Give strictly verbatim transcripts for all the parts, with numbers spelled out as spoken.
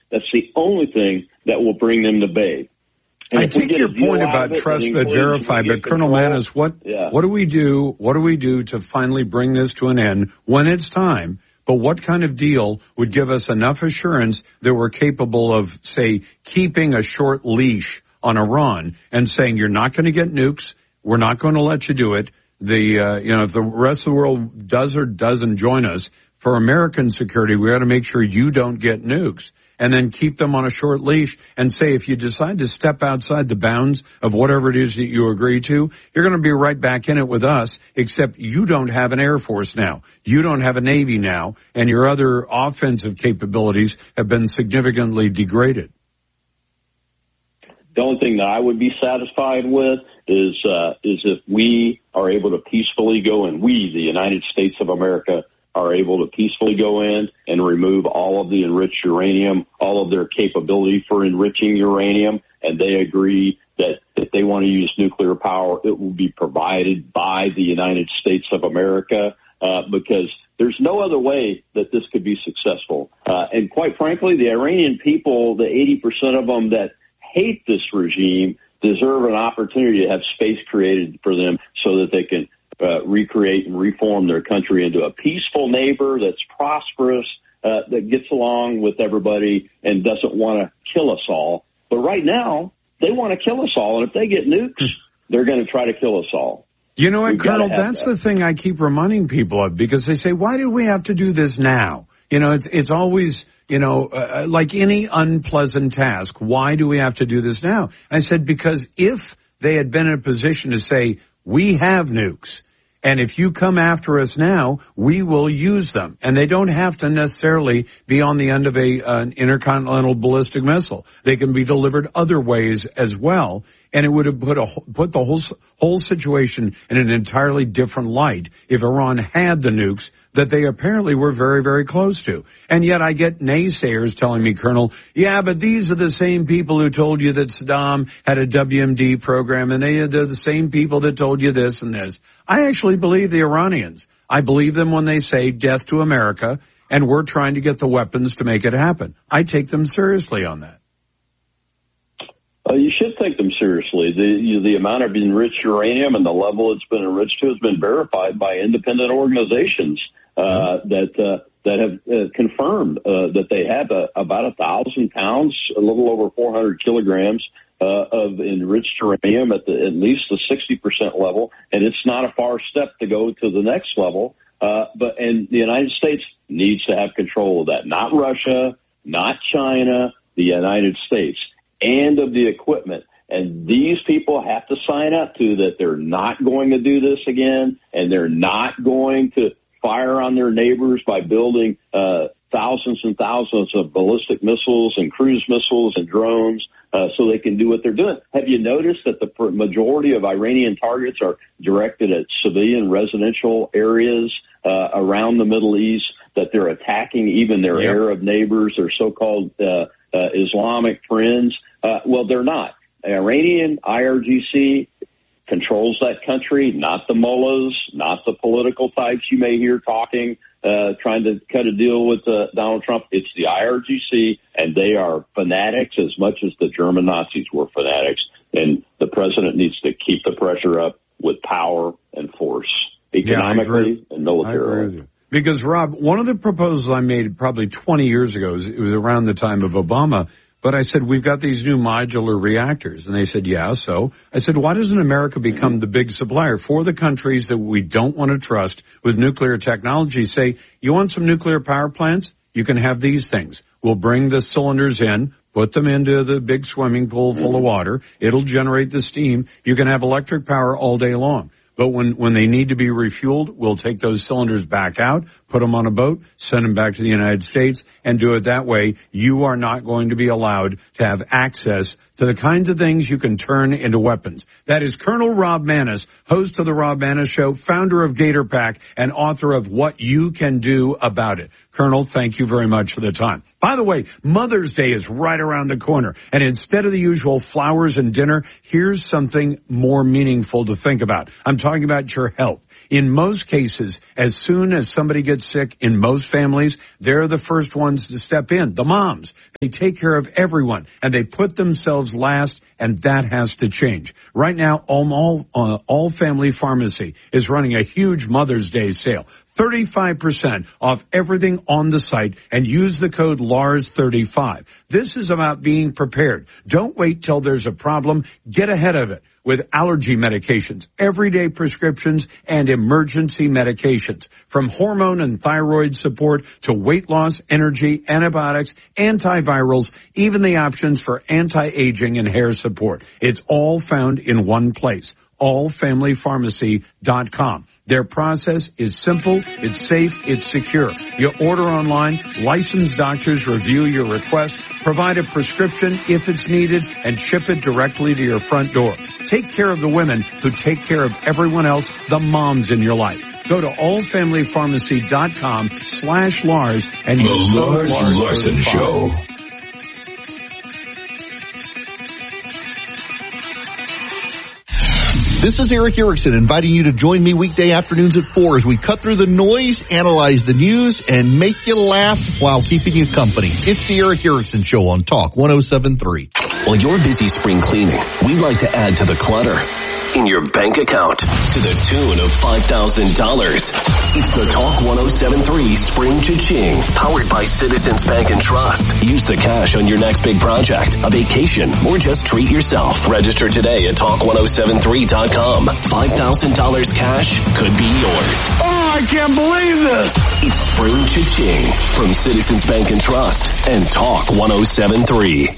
That's the only thing that will bring them to bay. And I take your point about trust but verify, but Colonel Maness, what yeah. what do we do? What do we do to finally bring this to an end when it's time? But what kind of deal would give us enough assurance that we're capable of, say, keeping a short leash on Iran and saying you're not going to get nukes, we're not going to let you do it. The uh, you know, if the rest of the world does or doesn't join us for American security, we got to make sure you don't get nukes. And then keep them on a short leash and say, if you decide to step outside the bounds of whatever it is that you agree to, you're going to be right back in it with us, except you don't have an Air Force now. You don't have a Navy now, and your other offensive capabilities have been significantly degraded. The only thing that I would be satisfied with is, uh, is if we are able to peacefully go, and we, the United States of America, are able to peacefully go in and remove all of the enriched uranium, all of their capability for enriching uranium, and they agree that if they want to use nuclear power, it will be provided by the United States of America, uh, because there's no other way that this could be successful. Uh, and quite frankly, the Iranian people, the eighty percent of them that hate this regime, deserve an opportunity to have space created for them so that they can Uh, recreate and reform their country into a peaceful neighbor that's prosperous, uh, that gets along with everybody and doesn't want to kill us all. But right now, they want to kill us all. And if they get nukes, they're going to try to kill us all. You know what, We've Colonel, that's that. the thing I keep reminding people of, because they say, why do we have to do this now? You know, it's, it's always, you know, uh, like any unpleasant task. Why do we have to do this now? I said, because if they had been in a position to say, we have nukes, and if you come after us now, we will use them. And they don't have to necessarily be on the end of a an intercontinental ballistic missile. They can be delivered other ways as well. And it would have put a, put the whole whole situation in an entirely different light if Iran had the nukes that they apparently were very, very close to. And yet I get naysayers telling me, Colonel, yeah, but these are the same people who told you that Saddam had a W M D program, and they, they're the same people that told you this and this. I actually believe the Iranians. I believe them when they say death to America, and we're trying to get the weapons to make it happen. I take them seriously on that. Uh, you should take them seriously. The you, the amount of enriched uranium and the level it's been enriched to has been verified by independent organizations uh, that uh, that have uh, confirmed uh, that they have a, about a thousand pounds, a little over four hundred kilograms uh, of enriched uranium at the, at least the sixty percent level, and it's not a far step to go to the next level. Uh, but and the United States needs to have control of that, not Russia, not China, the United States, and of the equipment. And these people have to sign up to that they're not going to do this again, and they're not going to fire on their neighbors by building uh, thousands and thousands of ballistic missiles and cruise missiles and drones uh, so they can do what they're doing. Have you noticed that the majority of Iranian targets are directed at civilian residential areas uh, around the Middle East, that they're attacking even their yep. Arab neighbors, their so-called uh, uh, Islamic friends? Uh, well, they're not. Iranian I R G C controls that country, not the mullahs, not the political types you may hear talking, uh, trying to cut a deal with uh, Donald Trump. It's the I R G C, and they are fanatics as much as the German Nazis were fanatics. And the president needs to keep the pressure up with power and force, economically yeah, and militarily. Because, Rob, one of the proposals I made probably twenty years ago, it was around the time of Obama, but I said, we've got these new modular reactors. And they said, yeah, so. I said, why doesn't America become the big supplier for the countries that we don't want to trust with nuclear technology? Say, you want some nuclear power plants? You can have these things. We'll bring the cylinders in, put them into the big swimming pool full of water. It'll generate the steam. You can have electric power all day long. But when, when they need to be refueled, we'll take those cylinders back out, put them on a boat, send them back to the United States, and do it that way. You are not going to be allowed to have access to the kinds of things you can turn into weapons. That is Colonel Rob Maness, host of the Rob Maness Show, founder of Gator Pack, and author of What You Can Do About It. Colonel, thank you very much for the time. By the way, Mother's Day is right around the corner, and instead of the usual flowers and dinner, here's something more meaningful to think about. I'm talking about your health. In most cases, as soon as somebody gets get sick in most families, they're the first ones to step in, the moms. They take care of everyone, and they put themselves last, and that has to change. Right now, All, uh, All Family Pharmacy is running a huge Mother's Day sale. thirty-five percent off everything on the site, and use the code L A R S thirty-five. This is about being prepared. Don't wait till there's a problem. Get ahead of it with allergy medications, everyday prescriptions, and emergency medications. From hormone and thyroid support to weight loss, energy, antibiotics, antivirals, even the options for anti-aging and hair support. It's all found in one place. all family pharmacy dot com. Their process is simple, it's safe, it's secure. You order online, licensed doctors review your request, provide a prescription if it's needed, and ship it directly to your front door. Take care of the women who take care of everyone else, the moms in your life. Go to all family pharmacy dot com slash Lars and use the Lars Larson Show. This is Eric Erickson inviting you to join me weekday afternoons at four as we cut through the noise, analyze the news, and make you laugh while keeping you company. It's the Eric Erickson Show on Talk one oh seven point three. While you're busy spring cleaning, we'd like to add to the clutter in your bank account to the tune of five thousand dollars. It's the Talk one oh seven point three Spring Cha-Ching, powered by Citizens Bank and Trust. Use the cash on your next big project, a vacation, or just treat yourself. Register today at talk one oh seven point three dot com. five thousand dollars cash could be yours. Oh, I can't believe this! It's Spring Cha-Ching from Citizens Bank and Trust and Talk one oh seven point three.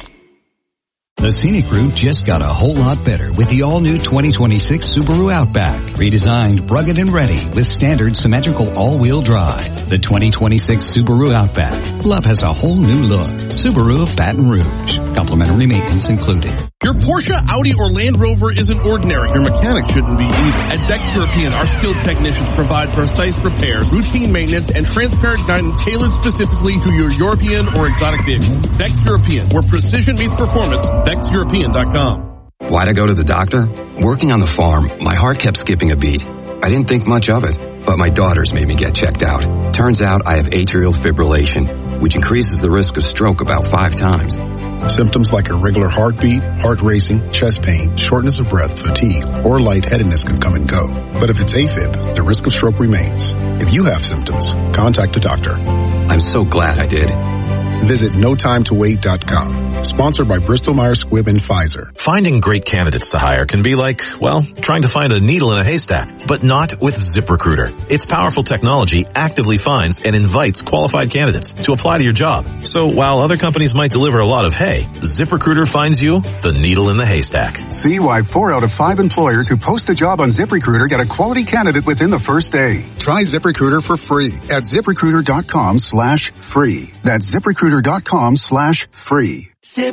The scenic route just got a whole lot better with the all-new twenty twenty-six Subaru Outback. Redesigned, rugged, and ready with standard symmetrical all-wheel drive. The twenty twenty-six Subaru Outback. Love has a whole new look. Subaru of Baton Rouge. Complimentary maintenance included. Your Porsche, Audi, or Land Rover isn't ordinary. Your mechanic shouldn't be either. At Dex European, our skilled technicians provide precise repairs, routine maintenance, and transparent guidance tailored specifically to your European or exotic vehicle. Dex European, where precision meets performance. Dex European dot com. Why'd I go to the doctor? Working on the farm, my heart kept skipping a beat. I didn't think much of it, but my daughters made me get checked out. Turns out I have atrial fibrillation, which increases the risk of stroke about five times. Symptoms like irregular heartbeat, heart racing, chest pain, shortness of breath, fatigue, or lightheadedness can come and go. But if it's AFib, the risk of stroke remains. If you have symptoms, contact a doctor. I'm so glad I did. Visit no time to wait dot com. Sponsored by Bristol Myers Squibb and Pfizer. Finding great candidates to hire can be like, well, trying to find a needle in a haystack, but not with ZipRecruiter. Its powerful technology actively finds and invites qualified candidates to apply to your job. So while other companies might deliver a lot of hay, ZipRecruiter finds you the needle in the haystack. See why four out of five employers who post a job on ZipRecruiter get a quality candidate within the first day. Try ZipRecruiter for free at ZipRecruiter dot com slash free. That's ZipRecruiter dot com slash free.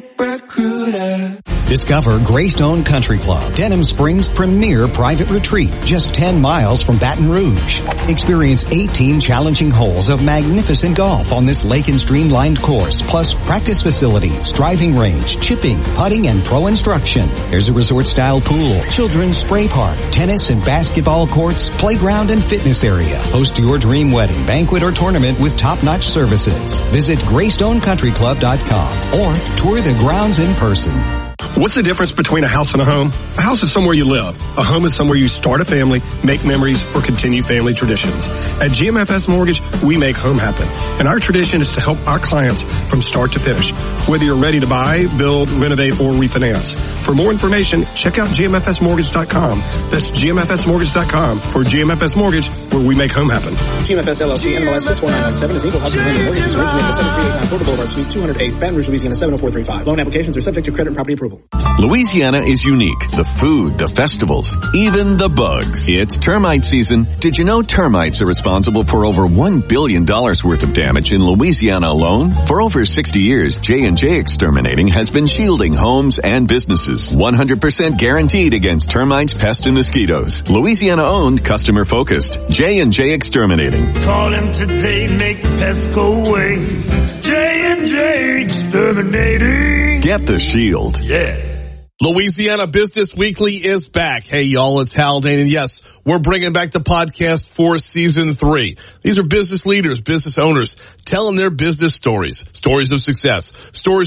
ZipRecruiter. Discover Greystone Country Club, Denham Springs' premier private retreat, just ten miles from Baton Rouge. Experience eighteen challenging holes of magnificent golf on this lake and streamlined course, plus practice facilities, driving range, chipping, putting, and pro instruction. There's a resort-style pool, children's spray park, tennis and basketball courts, playground and fitness area. Host your dream wedding, banquet, or tournament with top-notch services. Visit greystone country club dot com or tour the grounds in person. What's the difference between a house and a home? A house is somewhere you live. A home is somewhere you start a family, make memories, or continue family traditions. At G M F S Mortgage, we make home happen. And our tradition is to help our clients from start to finish, whether you're ready to buy, build, renovate, or refinance. For more information, check out G M F S mortgage dot com. That's G M F S mortgage dot com for G M F S Mortgage, where we make home happen. G M F S L L C, N M L S six four nine nine seven is equal housing lender. Mortgage is originated at seven three eight nine Florida Boulevard, Suite two oh eight, Baton Rouge, Louisiana seven oh four three five. Loan applications are subject to credit and property approval. Louisiana is unique. The food, the festivals, even the bugs. It's termite season. Did you know termites are responsible for over one billion dollars worth of damage in Louisiana alone? For over sixty years, J and J Exterminating has been shielding homes and businesses. one hundred percent guaranteed against termites, pests, and mosquitoes. Louisiana-owned, customer-focused. J and J Exterminating. Call him today, make the pests go away. J and J Exterminating. Get the shield. Yeah. Louisiana Business Weekly is back. Hey, y'all, it's Haldane, and yes, we're bringing back the podcast for season three. These are business leaders, business owners, telling their business stories, stories of success, stories